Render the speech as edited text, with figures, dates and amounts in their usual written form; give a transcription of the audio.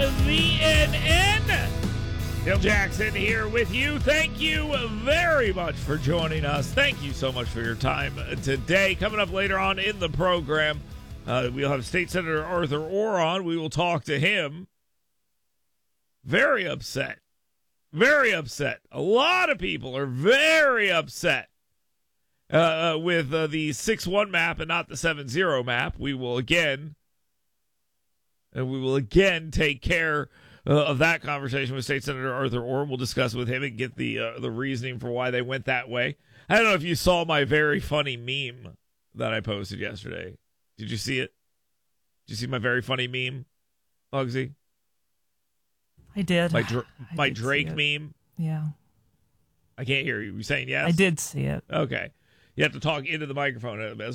WVNN. Dale Jackson here with you. Thank you very much for joining us. Thank you so much for your time today. Coming up later on in the program, we'll have State Senator Arthur Orr on. We will talk to him. Very upset. Very upset. A lot of people are very upset with the 6-1 map and not the 7-0 map. We will again take care of that conversation with State Senator Arthur Orr. We'll discuss with him and get the reasoning for why they went that way. I don't know if you saw my very funny meme that I posted yesterday. Did you see it? Did you see my very funny meme, Bugsy? I did. My Drake meme? Yeah. I can't hear you. You saying yes? I did see it. Okay. You have to talk into the microphone as